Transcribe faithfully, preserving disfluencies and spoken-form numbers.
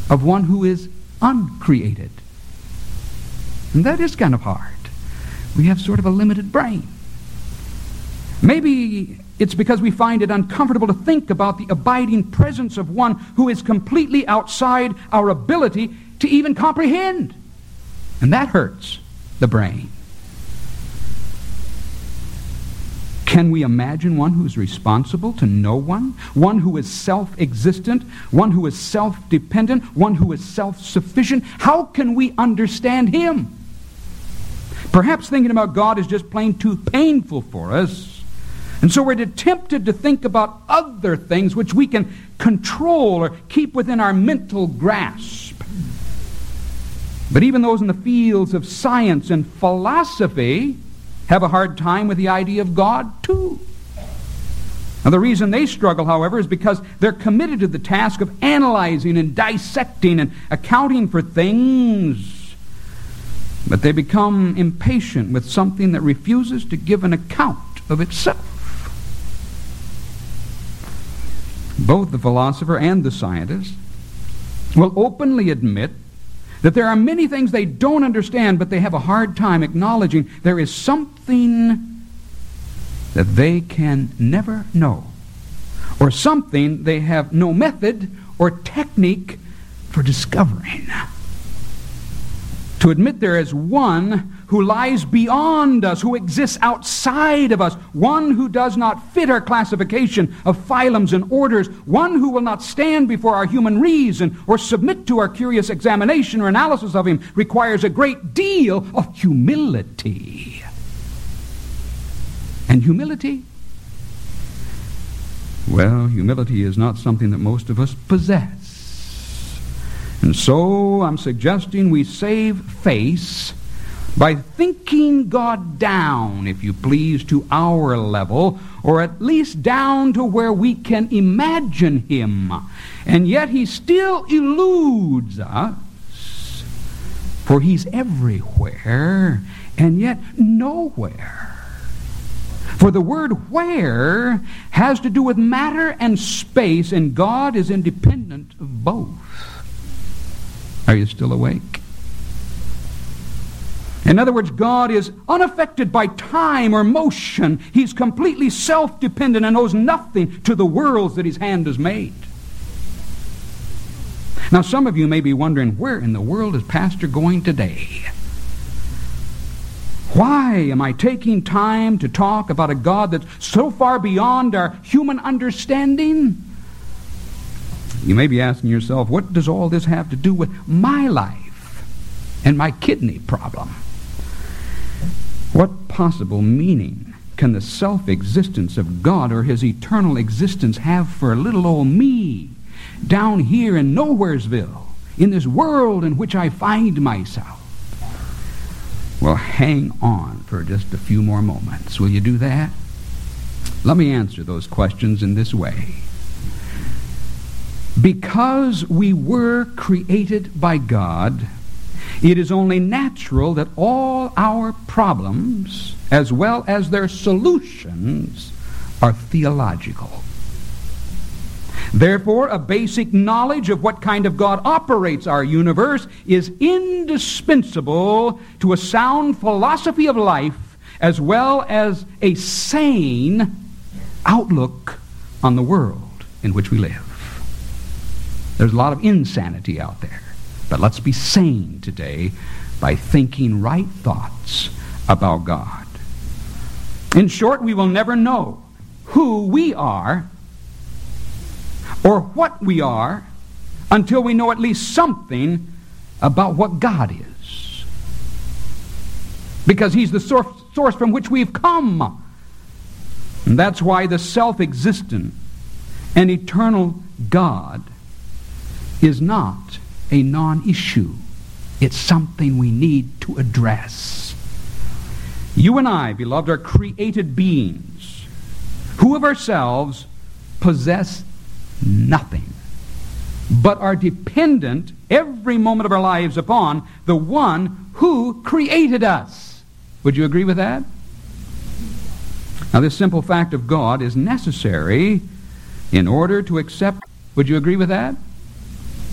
of one who is uncreated. And that is kind of hard. We have sort of a limited brain. Maybe it's because we find it uncomfortable to think about the abiding presence of one who is completely outside our ability to even comprehend. And that hurts the brain. Can we imagine one who is responsible to no one? One who is self-existent? One who is self-dependent? One who is self-sufficient? How can we understand him? Perhaps thinking about God is just plain too painful for us. And so we're tempted to think about other things which we can control or keep within our mental grasp. But even those in the fields of science and philosophy have a hard time with the idea of God, too. Now, the reason they struggle, however, is because they're committed to the task of analyzing and dissecting and accounting for things. But they become impatient with something that refuses to give an account of itself. Both the philosopher and the scientist will openly admit that there are many things they don't understand, but they have a hard time acknowledging there is something that they can never know, or something they have no method or technique for discovering. To admit there is one who lies beyond us, who exists outside of us, one who does not fit our classification of phylums and orders, one who will not stand before our human reason or submit to our curious examination or analysis of him, requires a great deal of humility. And humility? Well, humility is not something that most of us possess. And so I'm suggesting we save face by thinking God down, if you please, to our level, or at least down to where we can imagine him. And yet he still eludes us, for he's everywhere, and yet nowhere. For the word where has to do with matter and space, and God is independent of both. Are you still awake? In other words, God is unaffected by time or motion. He's completely self-dependent and owes nothing to the worlds that his hand has made. Now, some of you may be wondering, where in the world is Pastor going today? Why am I taking time to talk about a God that's so far beyond our human understanding? You may be asking yourself, what does all this have to do with my life and my kidney problem? What possible meaning can the self-existence of God or his eternal existence have for little old me down here in Nowheresville, in this world in which I find myself? Well, hang on for just a few more moments. Will you do that? Let me answer those questions in this way. Because we were created by God, it is only natural that all our problems, as well as their solutions, are theological. Therefore, a basic knowledge of what kind of God operates our universe is indispensable to a sound philosophy of life, as well as a sane outlook on the world in which we live. There's a lot of insanity out there. But let's be sane today by thinking right thoughts about God. In short, we will never know who we are or what we are until we know at least something about what God is. Because he's the source, source from which we've come. And that's why the self-existent and eternal God is not a non-issue. It's something we need to address. You and I, beloved, are created beings who of ourselves possess nothing, but are dependent every moment of our lives upon the one who created us. Would you agree with that? Now, this simple fact of God is necessary in order to accept. Would you agree with that?